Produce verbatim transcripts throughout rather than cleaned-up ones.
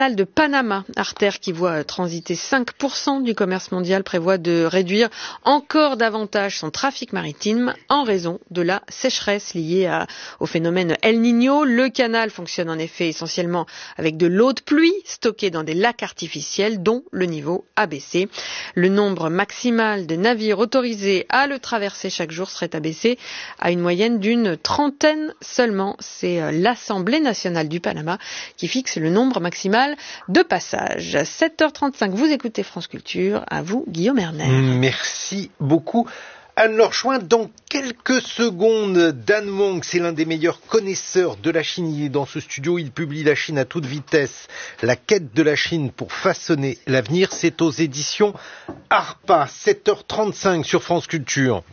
de Panama, artère qui voit transiter cinq pour cent du commerce mondial, prévoit de réduire encore davantage son trafic maritime en raison de la sécheresse liée à, au phénomène El Niño. Le canal fonctionne en effet essentiellement avec de l'eau de pluie stockée dans des lacs artificiels dont le niveau a baissé. Le nombre maximal de navires autorisés à le traverser chaque jour serait abaissé à une moyenne d'une trentaine seulement. C'est l'Assemblée nationale du Panama qui fixe le nombre maximal de passages. sept heures trente-cinq, vous écoutez France Culture. À vous, Guillaume Erner. Merci beaucoup. Anne-Laure Chouin, dans quelques secondes, Dan Wong, c'est l'un des meilleurs connaisseurs de la Chine. Il est dans ce studio, il publie La Chine à toute vitesse, la quête de la Chine pour façonner l'avenir. C'est aux éditions ARPA, sept heures trente-cinq sur France Culture.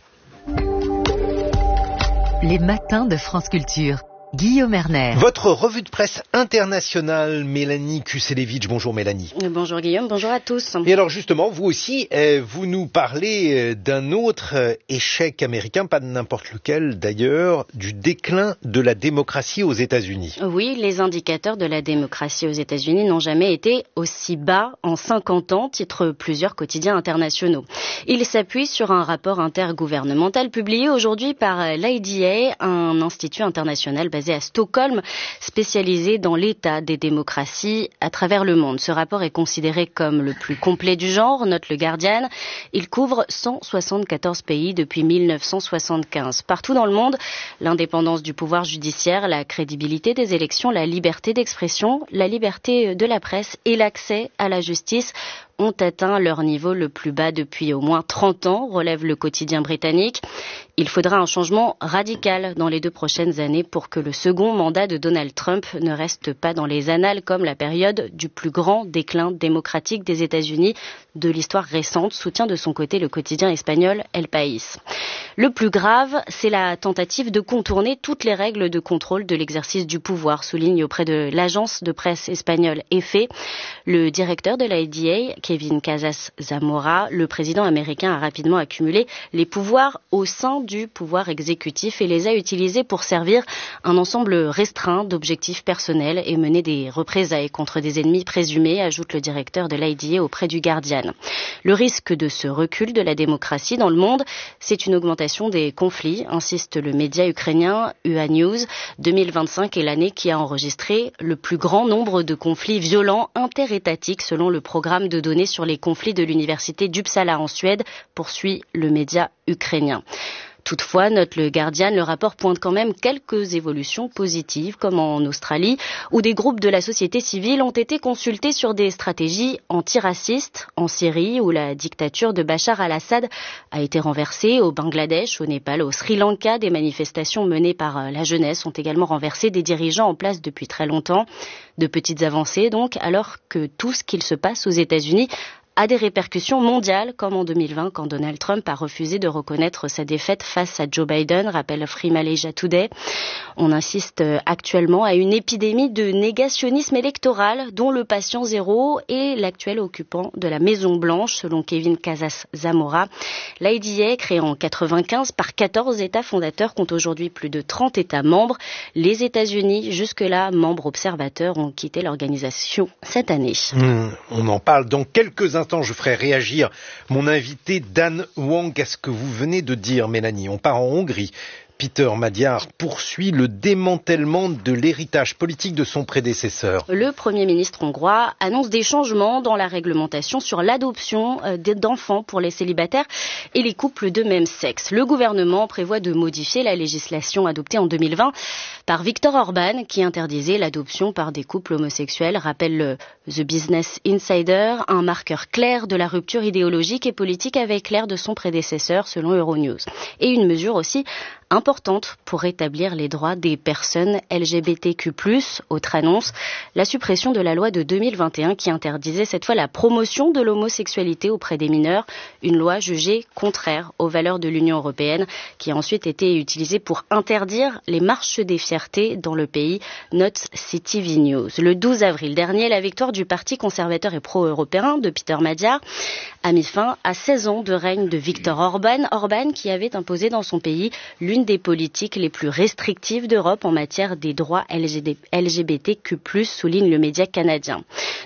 Les matins de France Culture. Guillaume Erner. Votre revue de presse internationale, Mélanie Kuselevitch. Bonjour Mélanie. Bonjour Guillaume, bonjour à tous. Et alors justement, vous aussi, euh, vous nous parlez euh, d'un autre euh, échec américain, pas de n'importe lequel d'ailleurs, du déclin de la démocratie aux États-Unis. Oui, les indicateurs de la démocratie aux États-Unis n'ont jamais été aussi bas en cinquante ans, titrent plusieurs quotidiens internationaux. Ils s'appuient sur un rapport intergouvernemental publié aujourd'hui par l'I D A, un institut international basé basé à Stockholm, spécialisé dans l'état des démocraties à travers le monde. Ce rapport est considéré comme le plus complet du genre, note le Guardian. Il couvre cent soixante-quatorze pays depuis mille neuf cent soixante-quinze. Partout dans le monde, l'indépendance du pouvoir judiciaire, la crédibilité des élections, la liberté d'expression, la liberté de la presse et l'accès à la justice ont atteint leur niveau le plus bas depuis au moins trente ans, relève le quotidien britannique. Il faudra un changement radical dans les deux prochaines années pour que le second mandat de Donald Trump ne reste pas dans les annales comme la période du plus grand déclin démocratique des États-Unis de l'histoire récente, soutient de son côté le quotidien espagnol El País. Le plus grave, c'est la tentative de contourner toutes les règles de contrôle de l'exercice du pouvoir, souligne auprès de l'agence de presse espagnole EFE le directeur de la I D A, Kevin Casas Zamora. Le président américain a rapidement accumulé les pouvoirs au sein du pouvoir exécutif et les a utilisés pour servir un ensemble restreint d'objectifs personnels et mener des représailles contre des ennemis présumés, ajoute le directeur de l'I D A auprès du Guardian. Le risque de ce recul de la démocratie dans le monde, c'est une augmentation des conflits, insiste le média ukrainien U A News. deux mille vingt-cinq est l'année qui a enregistré le plus grand nombre de conflits violents interétatiques selon le programme de données sur les conflits de l'université d'Uppsala en Suède, poursuit le média ukrainien. Toutefois, note le Guardian, le rapport pointe quand même quelques évolutions positives, comme en Australie, où des groupes de la société civile ont été consultés sur des stratégies antiracistes, en Syrie, où la dictature de Bachar al-Assad a été renversée, au Bangladesh, au Népal, au Sri Lanka, des manifestations menées par la jeunesse ont également renversé des dirigeants en place depuis très longtemps. De petites avancées donc, alors que tout ce qu'il se passe aux États-Unis a des répercussions mondiales, comme en deux mille vingt, quand Donald Trump a refusé de reconnaître sa défaite face à Joe Biden, rappelle Free Malaysia Today. On insiste actuellement à une épidémie de négationnisme électoral, dont le patient zéro est l'actuel occupant de la Maison-Blanche, selon Kevin Casas Zamora. L'I D A, créée en quatre-vingt-quinze par quatorze États fondateurs, compte aujourd'hui plus de trente États membres. Les États-Unis, jusque-là membres observateurs, ont quitté l'organisation cette année. Mmh, on en parle dans quelques instants. Je ferai réagir mon invité Dan Wong à ce que vous venez de dire, Mélanie. On part en Hongrie. Peter Magyar poursuit le démantèlement de l'héritage politique de son prédécesseur. Le Premier ministre hongrois annonce des changements dans la réglementation sur l'adoption d'enfants pour les célibataires et les couples de même sexe. Le gouvernement prévoit de modifier la législation adoptée en deux mille vingt par Viktor Orban, qui interdisait l'adoption par des couples homosexuels, rappelle le The Business Insider, un marqueur clair de la rupture idéologique et politique avec l'ère de son prédécesseur, selon Euronews. Et une mesure aussi importante pour rétablir les droits des personnes L G B T Q plus, autre annonce, la suppression de la loi de deux mille vingt et un qui interdisait cette fois la promotion de l'homosexualité auprès des mineurs, une loi jugée contraire aux valeurs de l'Union européenne qui a ensuite été utilisée pour interdire les marches des fiertés dans le pays, note C T V News. Le douze avril dernier, la victoire du parti conservateur et pro-européen de Peter Magyar a mis fin à seize ans de règne de Viktor Orban, Orban qui avait imposé dans son pays l'une des politiques les plus restrictives d'Europe en matière des droits L G B T Q plus, souligne le média canadien.